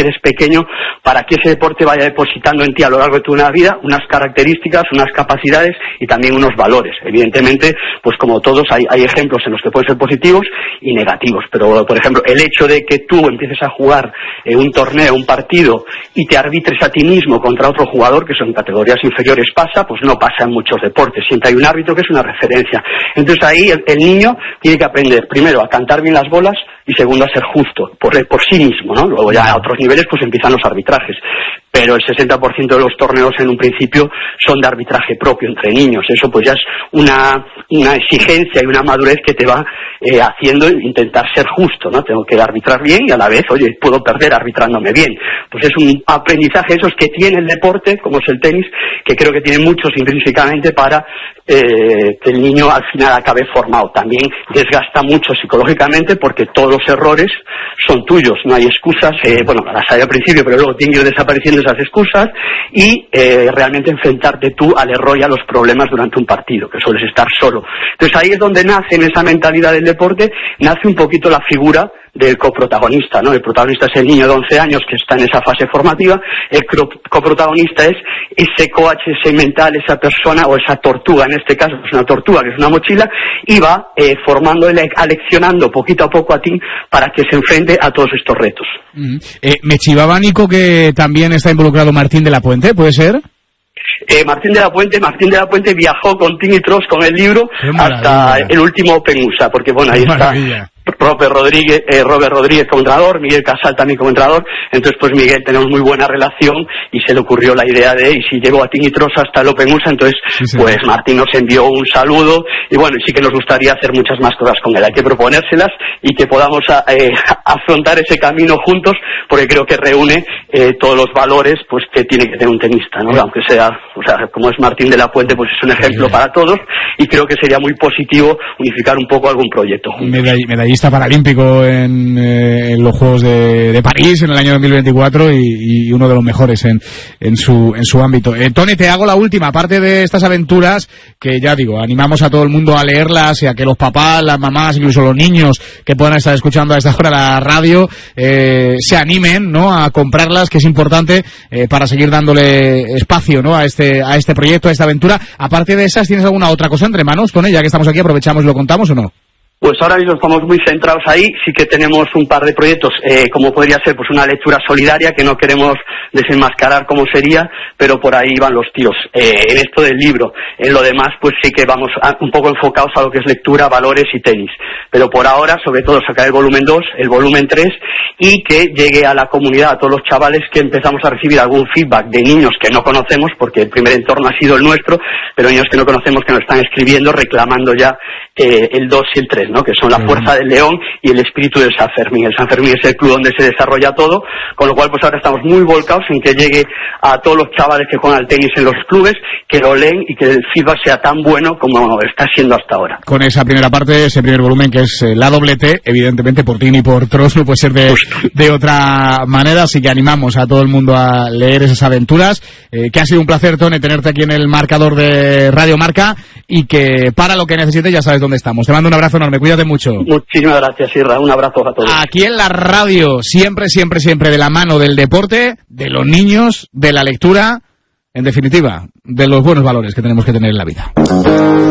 eres pequeño, para que ese deporte vaya depositando en ti a lo largo de tu vida unas características, unas capacidades y también unos valores. Evidentemente, pues como todos, hay ejemplos en los que pueden ser positivos y negativos, pero por ejemplo, el hecho de que tú empieces a jugar un torneo, un partido, y te arbitres a ti mismo contra otro jugador, que son categorías inferiores, pues no pasa en muchos deportes. Siempre hay un árbitro que es una referencia. Entonces ahí el niño tiene que aprender, primero, a cantar bien las bolas, y segundo, a ser justo por sí mismo, ¿no? Luego ya a otros niveles pues empiezan los arbitrajes. Pero el 60% de los torneos en un principio son de arbitraje propio entre niños. Eso pues ya es una exigencia y una madurez que te va haciendo intentar ser justo, ¿no? Tengo que arbitrar bien y a la vez, oye, puedo perder arbitrándome bien. Pues es un aprendizaje esos que tiene el deporte, como es el tenis, que creo que tiene muchos intrínsecamente para que el niño al final acabe formado. También desgasta mucho psicológicamente porque todos los errores son tuyos, no hay excusas, bueno, las hay al principio, pero luego tienen que ir desapareciendo esas excusas y realmente enfrentarte tú al error y a los problemas durante un partido, que sueles estar solo. Entonces ahí es donde nace, en esa mentalidad del deporte, nace un poquito la figura del coprotagonista, ¿no? El protagonista es el niño de 11 años que está en esa fase formativa, el coprotagonista es ese coach, ese mental, esa persona o esa tortuga, en este caso es una tortuga que es una mochila, y va formándole, aleccionando poquito a poco a ti para que se enfrente a todos estos retos. Me chivaba, Nico, que también está involucrado Martín de la Puente, ¿puede ser? Martín de la Puente viajó con Tini Tross con el libro hasta el último Open USA, porque bueno, ahí está Robert Rodríguez como entrenador, Miguel Casal también como entrenador. Entonces pues Miguel, tenemos muy buena relación y se le ocurrió la idea de, y si llevo a Tini Tross hasta el Open USA, entonces pues Martín nos envió un saludo y bueno, sí que nos gustaría hacer muchas más cosas con él. Hay que proponérselas y que podamos afrontar ese camino juntos, porque creo que reúne todos los valores pues que tiene que tener un tenista, ¿no? Aunque sea, o sea, como es Martín de la Puente, pues es un ejemplo para todos y creo que sería muy positivo unificar un poco algún proyecto juntos. Medallista paralímpico en los Juegos de París en el año 2024 y uno de los mejores en su ámbito. Tony, te hago la última, aparte de estas aventuras que ya digo, animamos a todo el mundo a leerlas y a que los papás, las mamás, incluso los niños que puedan estar escuchando a esta hora la radio se animen, ¿no?, a comprarlas, que es importante para seguir dándole espacio, ¿no?, a este proyecto, a esta aventura. Aparte de esas, ¿tienes alguna otra cosa entre manos, Tony? Ya que estamos aquí, aprovechamos y lo contamos, ¿o no? Pues ahora mismo estamos muy centrados ahí, sí que tenemos un par de proyectos, como podría ser pues una lectura solidaria, que no queremos desenmascarar cómo sería, pero por ahí van los tiros. En esto del libro, en lo demás pues sí que vamos un poco enfocados a lo que es lectura, valores y tenis. Pero por ahora, sobre todo, sacar el volumen 2, el volumen 3, y que llegue a la comunidad, a todos los chavales, que empezamos a recibir algún feedback de niños que no conocemos, porque el primer entorno ha sido el nuestro, pero niños que no conocemos que nos están escribiendo reclamando ya el 2 y el 3, ¿no?, que son la fuerza del león y el espíritu del San Fermín. El San Fermín es el club donde se desarrolla todo, con lo cual pues ahora estamos muy volcados en que llegue a todos los chavales que juegan al tenis en los clubes, que lo leen y que el feedback sea tan bueno como está siendo hasta ahora. Con esa primera parte, ese primer volumen que es la doble T, evidentemente por Tini y por Tross no puede ser de otra manera, así que animamos a todo el mundo a leer esas aventuras, que ha sido un placer, Tony, tenerte aquí en el marcador de Radio Marca, y que para lo que necesites ya sabes dónde estamos. Te mando un abrazo enorme, cuídate mucho. Muchísimas gracias, Irra, un abrazo a todos. Aquí en la radio, siempre, siempre, siempre de la mano del deporte, de los niños, de la lectura, en definitiva, de los buenos valores que tenemos que tener en la vida.